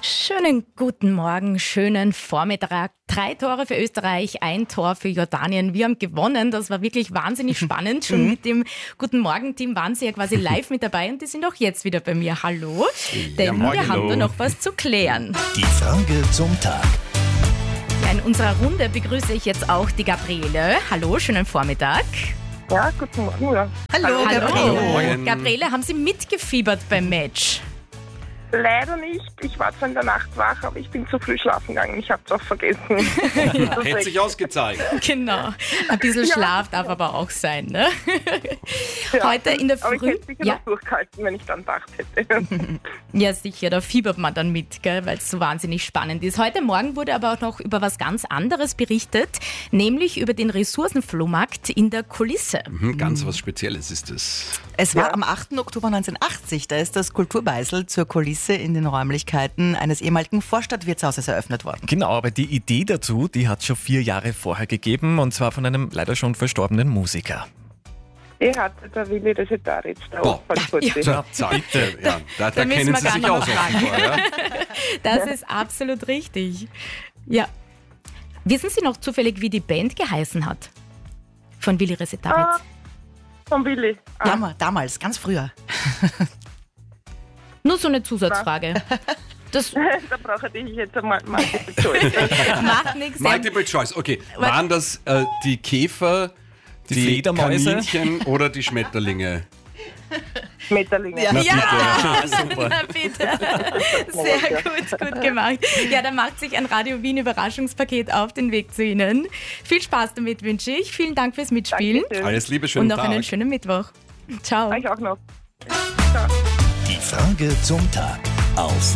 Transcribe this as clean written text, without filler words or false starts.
Schönen guten Morgen, schönen Vormittag. 3 Tore für Österreich, 1 Tor für Jordanien. Wir haben gewonnen, das war wirklich wahnsinnig spannend. Schon mit dem Guten Morgen-Team waren sie ja quasi live mit dabei und die sind auch jetzt wieder bei mir. Hallo, denn wir haben da noch was zu klären. Die Frage zum Tag. Ja, in unserer Runde begrüße ich jetzt auch die Gabriele. Hallo, schönen Vormittag. Ja, guten Morgen. Ja. Hallo, Gabriele. Morgen. Gabriele, haben Sie mitgefiebert beim Match? Leider nicht. Ich war zwar in der Nacht wach, aber ich bin zu früh schlafen gegangen. Ich habe es auch vergessen. Hätte sich ausgezeigt. Genau. Ein bisschen Schlaf darf aber auch sein, ne? Ja. Heute in der Aber ich Früh. hätte sicher noch durchgehalten, wenn ich dann gedacht hätte. Ja, sicher, da fiebert man dann mit, gell, weil es so wahnsinnig spannend ist. Heute Morgen wurde aber auch noch über was ganz anderes berichtet, nämlich über den Ressourcenflohmarkt in der Kulisse. Ganz was Spezielles ist es. Es war am 8. Oktober 1980, da ist das Kulturbeisel zur Kulisse in den Räumlichkeiten eines ehemaligen Vorstadtwirtshauses eröffnet worden. Genau, aber die Idee dazu, die hat es schon 4 Jahre vorher gegeben, und zwar von einem leider schon verstorbenen Musiker. Die hatte der Willi Resetaritz, der Boah. Opferputzi. So, bitte. Ja, da Da müssen kennen wir Sie gar sich noch aus mal offenbar. Ja? Das ist absolut richtig. Ja. Wissen Sie noch zufällig, wie die Band geheißen hat? Von Willi Resetaritz? Von Willi. Damals, ganz früher. Nur so eine Zusatzfrage. Das Da brauche ich jetzt einmal Multiple Choice. macht nichts. Multiple Choice, okay. Waren das die Käfer, Die Fledermäuse? Kaninchen oder die Schmetterlinge? Schmetterlinge. Ja. Ja, super. na bitte. Sehr gut gemacht. Ja, da macht sich ein Radio Wien Überraschungspaket auf den Weg zu Ihnen. Viel Spaß damit wünsche ich. Vielen Dank fürs Mitspielen. Dankeschön. Alles Liebe, Und schönen noch Tag. einen schönen Mittwoch. Ciao. Euch auch noch. Ciao. Die Frage zum Tag auf